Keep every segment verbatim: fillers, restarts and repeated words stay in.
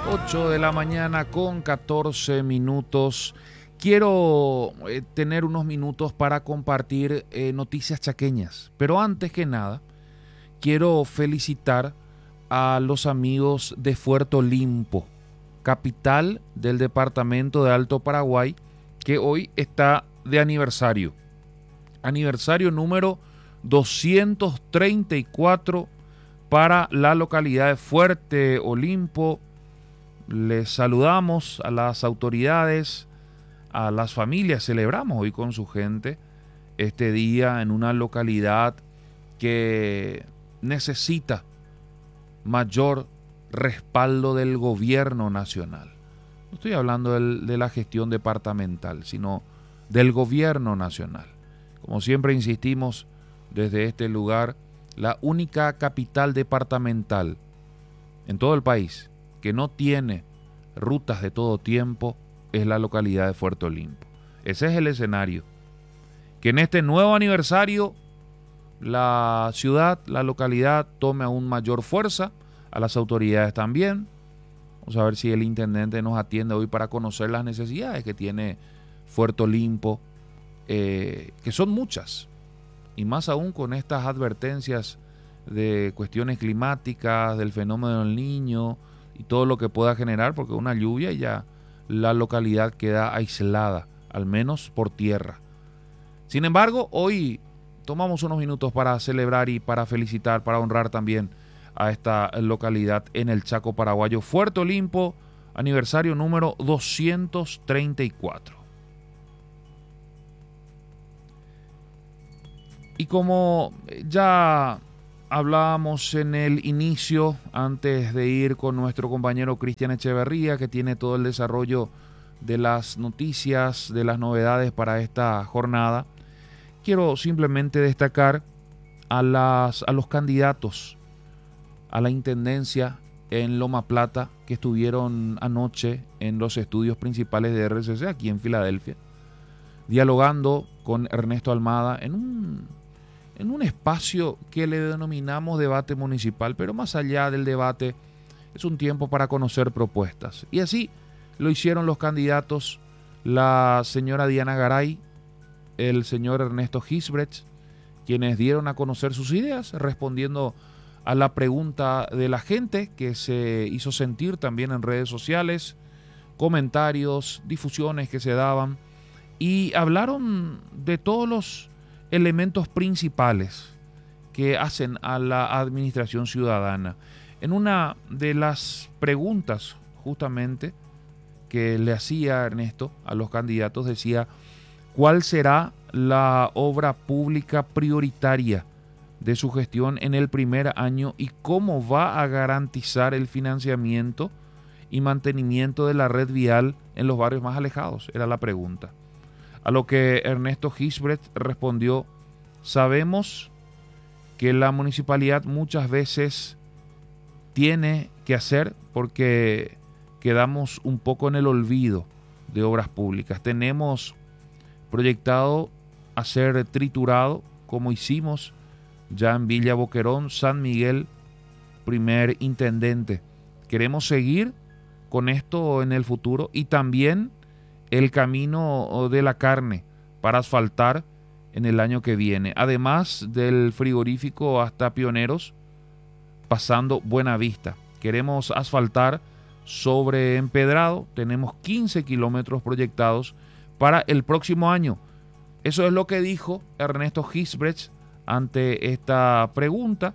ocho de la mañana con catorce minutos. Quiero eh, tener unos minutos para compartir eh, noticias chaqueñas. Pero antes que nada, quiero felicitar a los amigos de Fuerte Olimpo, capital del departamento de Alto Paraguay, que hoy está de aniversario. Aniversario número doscientos treinta y cuatro para la localidad de Fuerte Olimpo. Les saludamos a las autoridades, a las familias. Celebramos hoy con su gente este día en una localidad que necesita mayor respaldo del gobierno nacional. No estoy hablando del, de la gestión departamental, sino del gobierno nacional. Como siempre insistimos desde este lugar, la única capital departamental en todo el país que no tiene rutas de todo tiempo es la localidad de Fuerte Olimpo. Ese es el escenario. Que en este nuevo aniversario la ciudad, la localidad tome aún mayor fuerza, a las autoridades también. Vamos a ver si el intendente nos atiende hoy para conocer las necesidades que tiene Fuerte Olimpo, eh, que son muchas, y más aún con estas advertencias de cuestiones climáticas, del fenómeno del Niño y todo lo que pueda generar, porque una lluvia y ya la localidad queda aislada, al menos por tierra. Sin embargo, hoy tomamos unos minutos para celebrar y para felicitar, para honrar también a esta localidad en el Chaco paraguayo. Fuerte Olimpo, aniversario número doscientos treinta y cuatro. Y como ya hablábamos en el inicio, antes de ir con nuestro compañero Cristian Echeverría, que tiene todo el desarrollo de las noticias, de las novedades para esta jornada, quiero simplemente destacar a, las, a los candidatos a la intendencia en Loma Plata que estuvieron anoche en los estudios principales de R C C aquí en Filadelfia, dialogando con Ernesto Almada en un, en un espacio que le denominamos debate municipal, pero más allá del debate es un tiempo para conocer propuestas. Y así lo hicieron los candidatos, la señora Diana Garay, el señor Ernesto Gisbrecht, quienes dieron a conocer sus ideas, respondiendo a la pregunta de la gente que se hizo sentir también en redes sociales, comentarios, difusiones que se daban, y hablaron de todos los elementos principales que hacen a la administración ciudadana. En una de las preguntas justamente que le hacía Ernesto a los candidatos decía: ¿cuál será la obra pública prioritaria de su gestión en el primer año y cómo va a garantizar el financiamiento y mantenimiento de la red vial en los barrios más alejados? Era la pregunta. A lo que Ernesto Gisbrecht respondió: sabemos que la municipalidad muchas veces tiene que hacer porque quedamos un poco en el olvido de obras públicas. Tenemos proyectado hacer triturado, como hicimos ya en Villa Boquerón, San Miguel, primer intendente. Queremos seguir con esto en el futuro, y también el camino de la carne para asfaltar en el año que viene, además del frigorífico hasta Pioneros, pasando Buenavista. Queremos asfaltar sobre Empedrado, tenemos quince kilómetros proyectados para el próximo año. Eso es lo que dijo Ernesto Gisbrecht ante esta pregunta.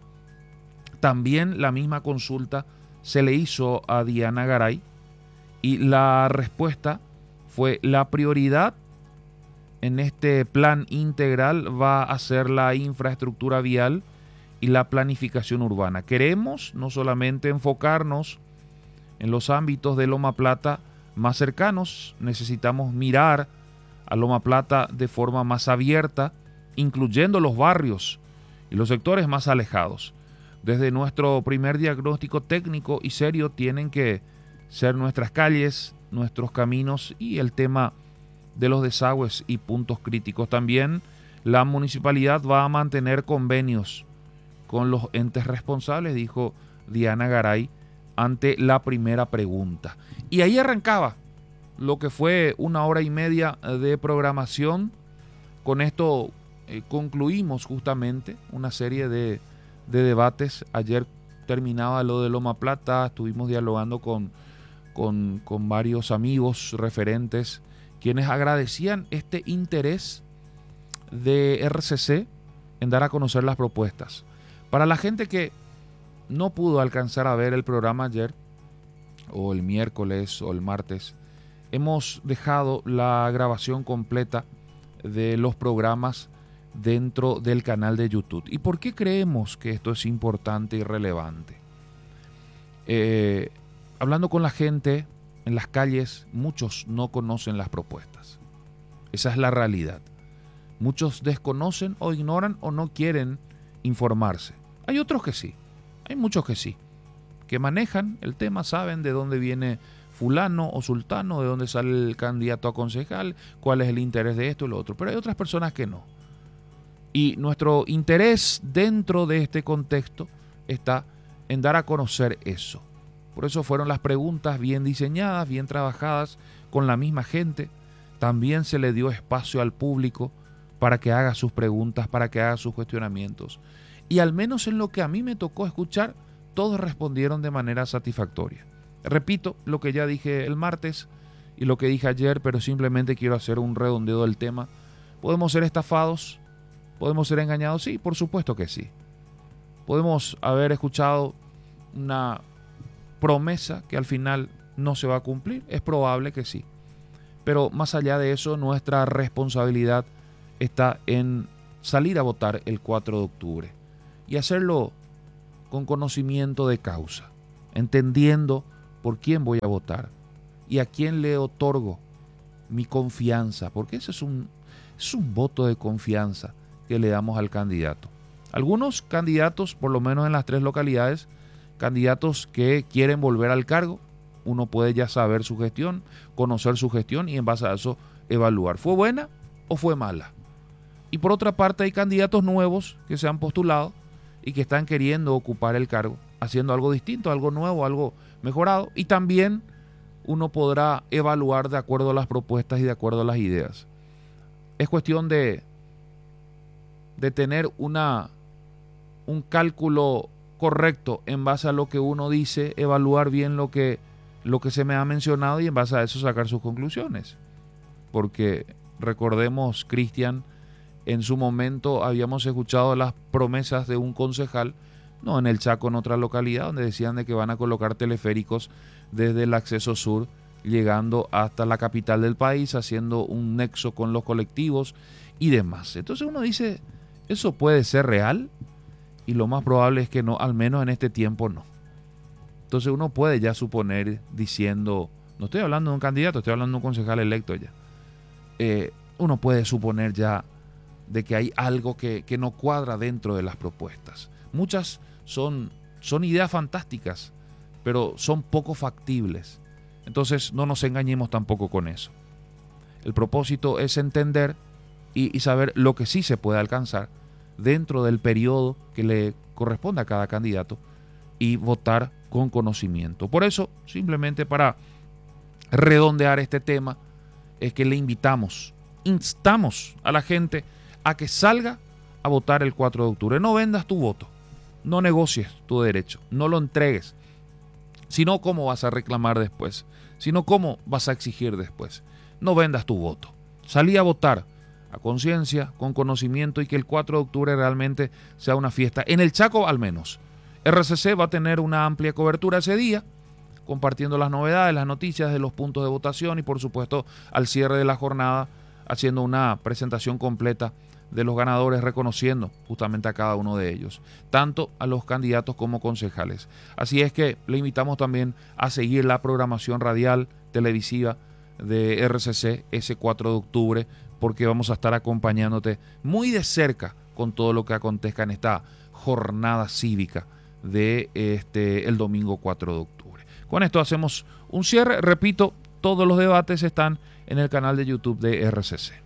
También la misma consulta se le hizo a Diana Garay y la respuesta fue: la prioridad en este plan integral va a ser la infraestructura vial y la planificación urbana. Queremos no solamente enfocarnos en los ámbitos de Loma Plata más cercanos, necesitamos mirar a Loma Plata de forma más abierta, incluyendo los barrios y los sectores más alejados. Desde nuestro primer diagnóstico técnico y serio tienen que ser nuestras calles, nuestros caminos y el tema de los desagües y puntos críticos. También la municipalidad va a mantener convenios con los entes responsables, dijo Diana Garay ante la primera pregunta. Y ahí arrancaba lo que fue una hora y media de programación. Con esto eh, concluimos justamente una serie de, de debates. Ayer terminaba lo de Loma Plata, estuvimos dialogando con, con, con varios amigos referentes, quienes agradecían este interés de R C C en dar a conocer las propuestas. Para la gente que no pudo alcanzar a ver el programa ayer, o el miércoles o el martes, hemos dejado la grabación completa de los programas dentro del canal de YouTube. ¿Y por qué creemos que esto es importante y relevante? Eh, hablando con la gente en las calles, muchos no conocen las propuestas. Esa es la realidad. Muchos desconocen o ignoran o no quieren informarse. Hay otros que sí, hay muchos que sí, que manejan el tema, saben de dónde viene fulano o sultano, de dónde sale el candidato a concejal, cuál es el interés de esto y lo otro, pero hay otras personas que no. Y nuestro interés dentro de este contexto está en dar a conocer eso. Por eso fueron las preguntas bien diseñadas, bien trabajadas con la misma gente. También se le dio espacio al público para que haga sus preguntas, para que haga sus cuestionamientos. Y al menos en lo que a mí me tocó escuchar, todos respondieron de manera satisfactoria. Repito lo que ya dije el martes y lo que dije ayer, pero simplemente quiero hacer un redondeo del tema. ¿Podemos ser estafados? ¿Podemos ser engañados? Sí, por supuesto que sí. ¿Podemos haber escuchado una promesa que al final no se va a cumplir? Es probable que sí. Pero más allá de eso, nuestra responsabilidad está en salir a votar el cuatro de octubre y hacerlo con conocimiento de causa, entendiendo por quién voy a votar y a quién le otorgo mi confianza, porque ese es un, es un voto de confianza que le damos al candidato. Algunos candidatos, por lo menos en las tres localidades, candidatos que quieren volver al cargo, uno puede ya saber su gestión, conocer su gestión y en base a eso evaluar, ¿fue buena o fue mala? Y por otra parte hay candidatos nuevos que se han postulado y que están queriendo ocupar el cargo, haciendo algo distinto, algo nuevo, algo mejorado, y también uno podrá evaluar de acuerdo a las propuestas y de acuerdo a las ideas. Es cuestión de, de tener una, un cálculo correcto en base a lo que uno dice, evaluar bien lo que, lo que se me ha mencionado y en base a eso sacar sus conclusiones. Porque recordemos, Cristian, en su momento habíamos escuchado las promesas de un concejal, no en el Chaco, en otra localidad, donde decían de que van a colocar teleféricos desde el acceso sur, llegando hasta la capital del país, haciendo un nexo con los colectivos y demás. Entonces uno dice, ¿eso puede ser real? Y lo más probable es que no, al menos en este tiempo no. Entonces uno puede ya suponer diciendo, no estoy hablando de un candidato, estoy hablando de un concejal electo ya. Eh, uno puede suponer ya de que hay algo que, que no cuadra dentro de las propuestas. Muchas son, son ideas fantásticas, pero son poco factibles. Entonces no nos engañemos tampoco con eso. El propósito es entender y, y saber lo que sí se puede alcanzar dentro del periodo que le corresponde a cada candidato y votar con conocimiento. Por eso, simplemente para redondear este tema, es que le invitamos, instamos a la gente a que salga a votar el cuatro de octubre. No vendas tu voto, no negocies tu derecho, no lo entregues. Si no, ¿cómo vas a reclamar después? Si no, ¿cómo vas a exigir después? No vendas tu voto. Salí a votar a conciencia, con conocimiento y que el cuatro de octubre realmente sea una fiesta. En el Chaco al menos. R C C va a tener una amplia cobertura ese día, compartiendo las novedades, las noticias de los puntos de votación y por supuesto al cierre de la jornada haciendo una presentación completa de los ganadores, reconociendo justamente a cada uno de ellos, tanto a los candidatos como concejales. Así es que le invitamos también a seguir la programación radial, televisiva de R C C ese cuatro de octubre, porque vamos a estar acompañándote muy de cerca con todo lo que acontezca en esta jornada cívica de este el domingo cuatro de octubre. Con esto hacemos un cierre. Repito, todos los debates están en el canal de YouTube de R C C.